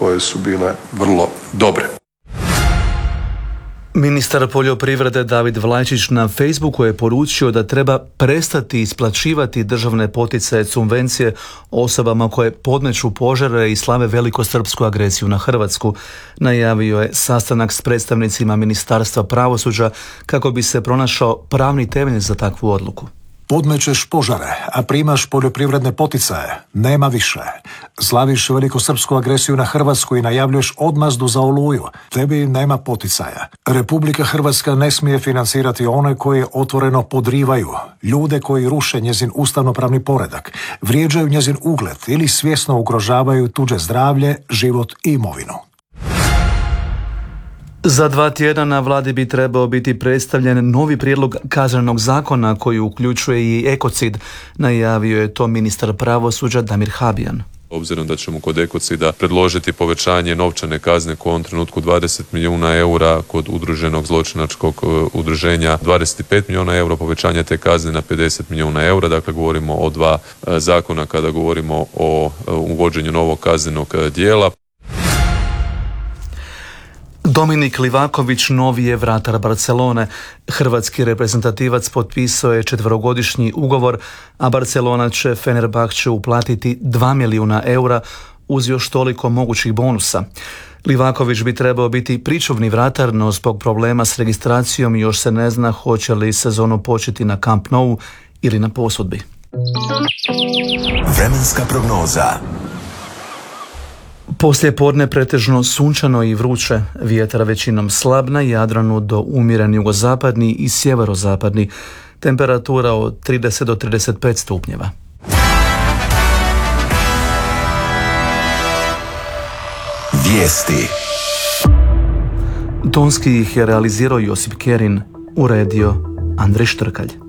koje su bile vrlo dobre. Ministar poljoprivrede David Vlajčić na Facebooku je poručio da treba prestati isplaćivati državne poticaje subvencije osobama koje podmeću požare i slave velikosrpsku agresiju na Hrvatsku. Najavio je sastanak s predstavnicima Ministarstva pravosuđa kako bi se pronašao pravni temelj za takvu odluku. Podmećeš požare, a primaš poljoprivredne poticaje. Nema više. Slaviš velikosrpsku agresiju na Hrvatsku i najavljuješ odmazdu za Oluju. Tebi nema poticaja. Republika Hrvatska ne smije financirati one koji otvoreno podrivaju, ljude koji ruše njezin ustavnopravni poredak, vrijeđaju njezin ugled ili svjesno ugrožavaju tuđe zdravlje, život i imovinu. Za 2 tjedna na vladi bi trebao biti predstavljen novi prijedlog kaznenog zakona koji uključuje i ekocid, najavio je to ministar pravosuđa Damir Habijan. Obzirom da ćemo kod ekocida predložiti povećanje novčane kazne u ovom trenutku 20 milijuna eura, kod udruženog zločinačkog udruženja 25 milijuna eura, povećanje te kazne na 50 milijuna eura, dakle govorimo o 2 zakona kada govorimo o uvođenju novog kaznenog djela. Dominik Livaković novi je vratar Barcelone. Hrvatski reprezentativac potpisao je 4-godišnji ugovor, a Barcelona će Fenerbahčeu uplatiti 2 milijuna eura uz još toliko mogućih bonusa. Livaković bi trebao biti pričuvni vratar, no zbog problema s registracijom još se ne zna hoće li sezonu početi na Camp Nou ili na posudbi. Vremenska prognoza. Poslije podne pretežno sunčano i vruće, vjetar većinom slab na Jadranu do umjeren jugozapadni i sjeverozapadni, temperatura od 30 do 35 stupnjeva. Vijesti. Tonski ih je realizirao Josip Kerin, uredio Andrej Štrkalj.